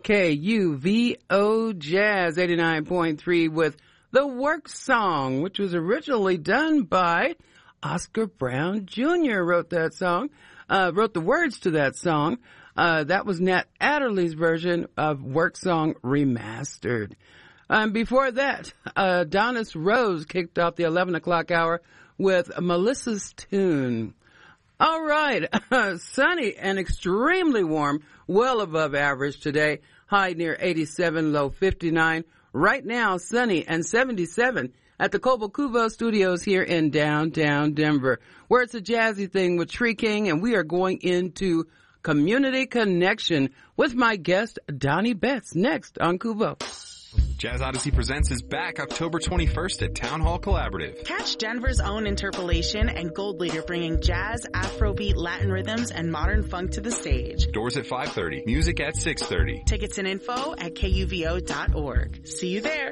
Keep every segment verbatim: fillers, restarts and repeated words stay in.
K U V O Jazz eighty-nine point three with The Work Song, which was originally done by Oscar Brown Junior Wrote that song, uh, wrote the words to that song. Uh, that was Nat Adderley's version of Work Song Remastered. Um, before that, uh, Donis Rose kicked off the eleven o'clock hour with Melissa's Tune. All right, sunny and extremely warm, well above average today. High near eighty-seven, low fifty-nine. Right now, sunny and seventy-seven at the Cobo Cuvo Studios here in downtown Denver, where it's a jazzy thing with Tree King, and we are going into Community Connection with my guest, Donnie Betts, next on Cuvo. Jazz Odyssey Presents is back October twenty-first at Town Hall Collaborative. Catch Denver's own Interpolation and Gold Leader bringing jazz, Afrobeat, Latin rhythms, and modern funk to the stage. Doors at five thirty. Music at six thirty. Tickets and info at K U V O dot org. See you there.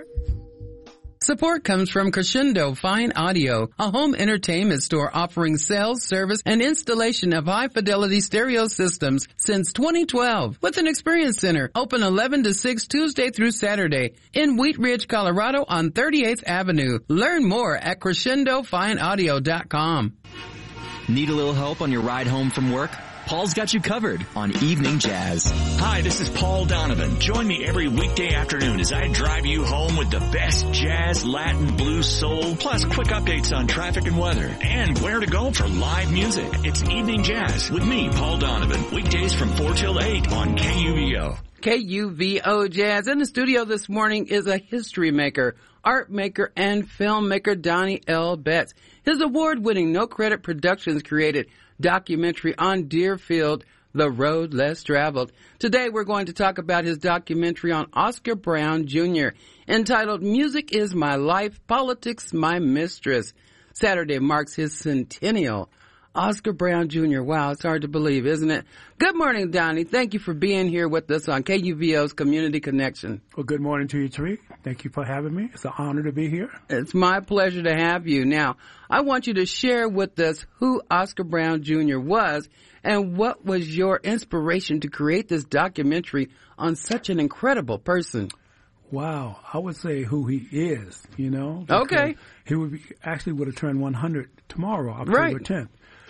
Support comes from Crescendo Fine Audio, a home entertainment store offering sales, service, and installation of high-fidelity stereo systems since twenty twelve. With an experience center open eleven to six Tuesday through Saturday in Wheat Ridge, Colorado on thirty-eighth Avenue. Learn more at crescendo fine audio dot com. Need a little help on your ride home from work? Paul's got you covered on Evening Jazz. Hi, this is Paul Donovan. Join me every weekday afternoon as I drive you home with the best jazz, Latin, blues, soul, plus quick updates on traffic and weather, and where to go for live music. It's Evening Jazz with me, Paul Donovan, weekdays from four till eight on K U V O. K U V O Jazz. In the studio this morning is a history maker, art maker, and filmmaker, Donnie L. Betts. His award-winning No Credit Productions created documentary on Deerfield, The Road Less Traveled. Today we're going to talk about his documentary on Oscar Brown Junior entitled Music is My Life, Politics My Mistress. Saturday marks his centennial. Oscar Brown Junior Wow, it's hard to believe, isn't it? Good morning, Donnie. Thank you for being here with us on K U V O's Community Connection. Well, good morning to you, Tariq. Thank you for having me. It's an honor to be here. It's my pleasure to have you. Now, I want you to share with us who Oscar Brown Junior was and what was your inspiration to create this documentary on such an incredible person. Wow, I would say who he is, you know. Okay. He would be, actually would have turned one hundred tomorrow, October right. tenth.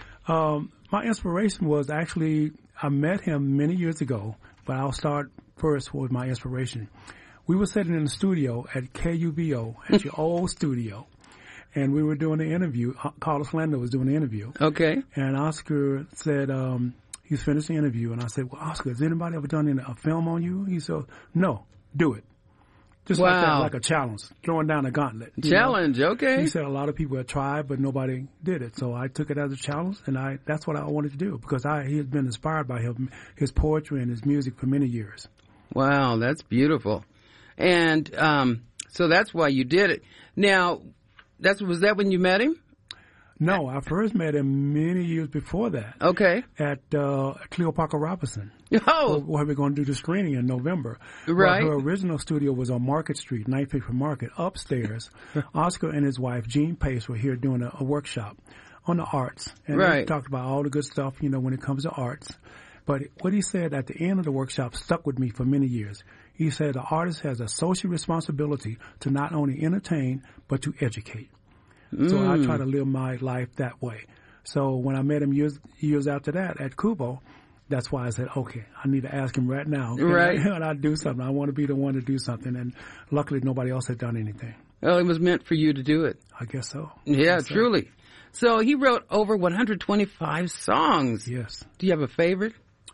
Um, my inspiration was actually, I met him many years ago, but I'll start first with my inspiration. We were sitting in the studio at K U V O, at your old studio, and we were doing an interview. Carlos Lando was doing the interview. Okay. And Oscar said, um, he's finished the interview, and I said, well, Oscar, has anybody ever done a film on you? He said, no, do it. Just wow. like that, like a challenge, throwing down a gauntlet. Challenge, know? okay. He said a lot of people had tried, but nobody did it. So I took it as a challenge, and I that's what I wanted to do because I he had been inspired by him, his poetry and his music for many years. Wow, that's beautiful. And um, so that's why you did it. Now, that's was that when you met him? No, I first met him many years before that. Okay. At uh, Cleopatra Robinson. Oh. Where we're going to do the screening in November. Right. Well, her original studio was on Market Street, Ninth Paper Market. Upstairs, Oscar and his wife, Jean Pace, were here doing a, a workshop on the arts. And right. they talked about all the good stuff, you know, when it comes to arts. But what he said at the end of the workshop stuck with me for many years. He said the artist has a social responsibility to not only entertain, but to educate. Mm. So I try to live my life that way. So when I met him years years after that at Cubo, that's why I said, okay, I need to ask him right now. Right. And I do something. I want to be the one to do something. And luckily nobody else had done anything. Well, it was meant for you to do it. I guess so. Yeah, guess truly. So. so he wrote over one hundred twenty-five songs. Yes. Do you have a favorite?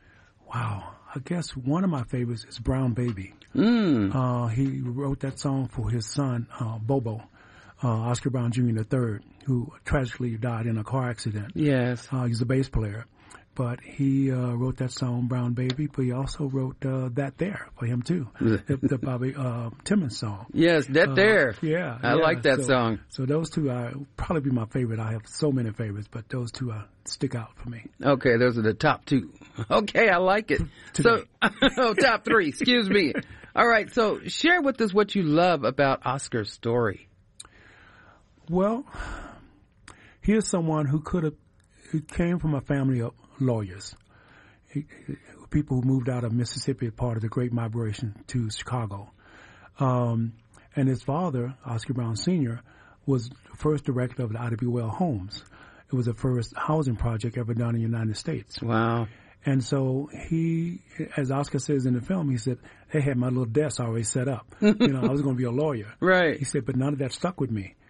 Wow. I guess one of my favorites is Brown Baby. Mm. Uh, he wrote that song for his son, uh, Bobo. Uh, Oscar Brown Junior the third, who tragically died in a car accident. Yes. Uh, he's a bass player. But he uh, wrote that song, Brown Baby, but he also wrote uh, That There for him, too, the, the Bobby uh, Timmons song. Yes, That uh, There. Yeah. I yeah. like that so, song. So those two are probably be my favorite. I have so many favorites, but those two uh, stick out for me. Okay, those are the top two. Okay, I like it. Today. So, oh, top three, excuse me. All right, so share with us what you love about Oscar's story. Well, here's someone who could have, who came from a family of lawyers. He, people who moved out of Mississippi as part of the Great Migration to Chicago. Um, and his father, Oscar Brown Senior, was the first director of the Ida B. Well homes. It was the first housing project ever done in the United States. Wow. And so he, as Oscar says in the film, he said, they had my little desk already set up. You know, I was going to be a lawyer. Right. He said, but none of that stuck with me.